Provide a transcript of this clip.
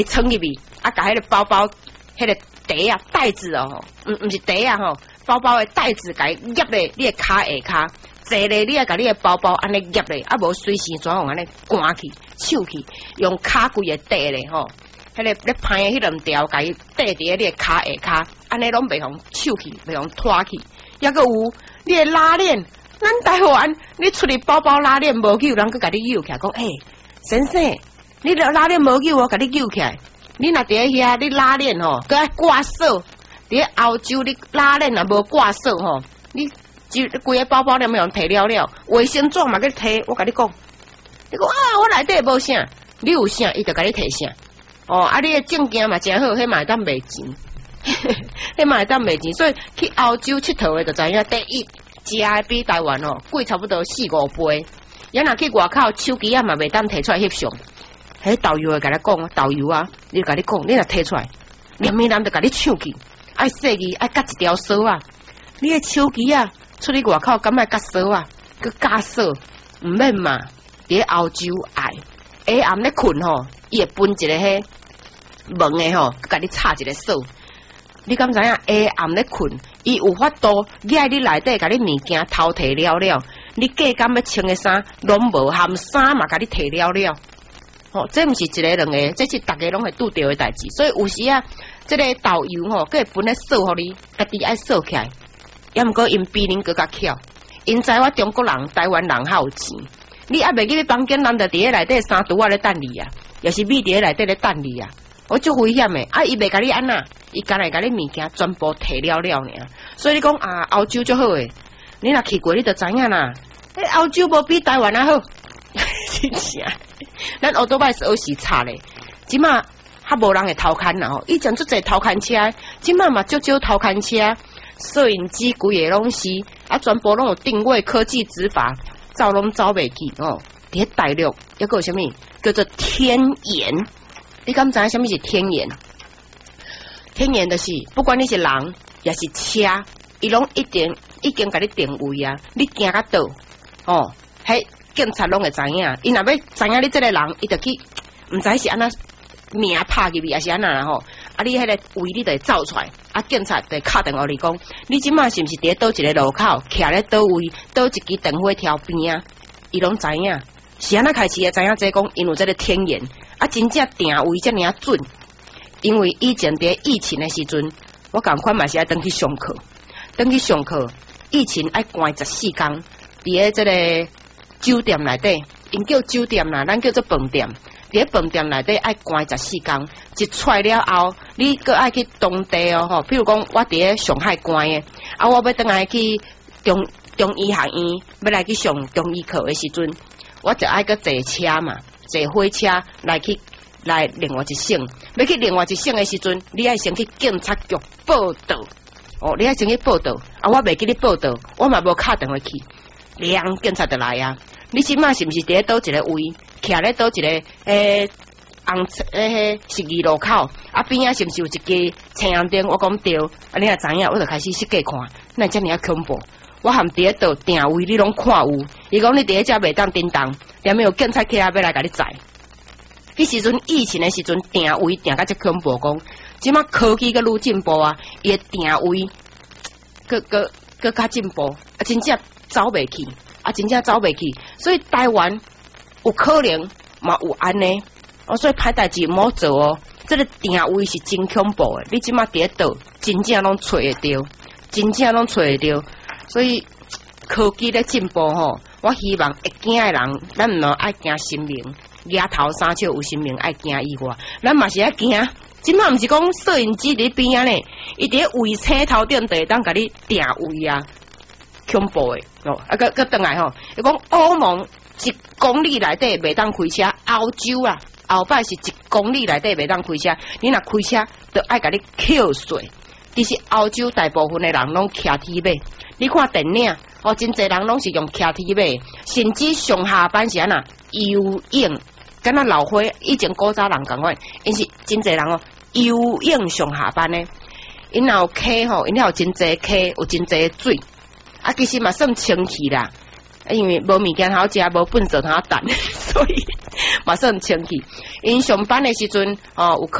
一冲入去，啊，把迄个包包，迄个袋啊袋子哦，唔是袋啊吼，包包的袋子甲伊夹咧你的骹下骹，坐咧你啊甲你的包包安尼夹咧，啊无随时怎样安尼赶去、抢去，用骹规个袋咧吼，迄个咧拍的迄两条，甲伊袋伫你的骹下骹，安尼拢袂互抢去，袂互拖去，抑个有你的拉链。咱台湾，你出去包包拉链无救，人佮甲你揪起来，讲先生，你拉链无救，我甲你揪起来。你若伫遐，你拉链吼，佮爱挂锁。伫澳洲，你拉链若无挂锁吼，你规个包包连用摕了了，卫生纸嘛佮摕，我甲你讲，你讲啊，我内底无啥，你有啥，伊就甲你摕啥。哦，啊，你的证件嘛真好，迄嘛会当卖钱，迄嘛会当卖钱，所以去澳洲佚佗的就知影，第一。食的比台湾哦贵差不多4-5倍，咱若去外口手机啊嘛袂当摕出来翕相，迄导游会甲你讲，导游啊，你甲你讲，你若摕出来，连面人就甲你抢去，爱设计爱夹一条锁啊，你的手机啊出去外口敢爱夹锁啊，佮加锁，毋免嘛，伫澳洲爱，下暗咧困吼，伊会分一个迄门的吼，甲你插一个锁。你敢知影？下暗咧困，伊有法度掠你内底，甲你物件偷摕了了，你隔敢要穿的衫拢无，含衫嘛，甲你摕了了。哦，这毋是一个两个，这是大家拢会拄着的代志。所以有时啊，这个导游吼，佮会分咧锁互你，家己爱锁起来。也毋过因比恁更较巧，因知我中国人、台湾人较有钱。你还袂记你房间，人就伫咧内底三拄仔咧等你啊，也是米伫咧内底咧等你啊。我足危险的，啊！伊袂甲你安那，伊干来甲你物件全部摕了了尔。所以你讲啊，澳洲足好诶，你若去过，你就知影啦。澳洲无比台湾啊好，真正。咱欧多拜是学时差咧，即马较无人会偷牵啦吼。以前足侪偷牵车，即马嘛足少偷牵车，摄影机规个拢是，啊，全部拢有定位科技执法，走拢走袂去哦。伫大陆抑个有啥物叫做天眼？你敢知影什么是天眼？天眼就是不管你是人也是车，伊拢已经甲你定位啊。你行到倒哦，迄警察拢会知影。伊若要知影你这个人，伊就去，毋知是安那名拍入去，还是安那啦吼。啊，你迄个位你就会走出来，啊，警察就会敲电话你讲，你即马是毋是伫倒一个路口，徛咧倒位，倒一支电火条边啊？伊拢知影。是安那开始会知影这讲，因为这个天眼。啊，真正定位遮尔准，因为以前伫疫情的时阵，我共款嘛是爱登去上课，疫情爱关14天，伫咧这个酒店内底，因叫酒店啦，咱叫做饭店，伫咧饭店内底爱关14天，一出来了后，你搁爱去当地哦吼，比如讲我伫咧上海关的，啊，我要倒来去中医学院，要来去上中医课的时阵，我就爱搁坐车嘛。坐火车来另外一省，要去另外一省的时阵，你爱先去警察局报道。哦，你爱先去报道，啊，我袂记你报道，我嘛无敲电话去，两警察就来啊。你即马是毋是伫咧倒一个位，徛咧倒一个十字路口，啊边啊是毋是有一家青阳灯？我讲对，啊你也知影，我就开始设计看，那遮尔恐怖。我含伫咧倒定位，你拢看有。伊讲你伫咧遮袂当叮当，连没有警察起来要来甲你载。迄时阵疫情的时阵，定位定甲遮恐怖讲，即马科技个愈进步啊，伊的定位个较进步，啊真正走袂去，所以台湾有可能嘛有安尼，哦，所以歹代志毋好做哦。这个定位是真恐怖的，你即马伫咧倒，真正拢找会着。所以科技咧进步吼，我希望会惊的人，咱毋能爱惊生命，额头三笑有生命爱惊以外，咱嘛是爱惊。即摆毋是讲摄影机伫边啊呢，伊伫咧位车头顶就会当甲你定位啊，恐怖的哦。啊，个转来吼，伊讲欧盟1公里内底袂当开车，澳洲啊，后摆是1公里内底袂当开车，你若开车，就爱甲你扣税。其实澳洲大部分的人拢骑铁马，你看电影哦，真侪人拢是用骑铁马，甚至上下班时啊游泳，敢若老伙以前古早人共款，因是真侪人哦游泳上下班呢，因有溪吼，因有真侪溪，有真侪水，啊其实嘛算清气啦，因为无物件好食，无粪扫通等，所以马上清气。因上班的时阵哦有。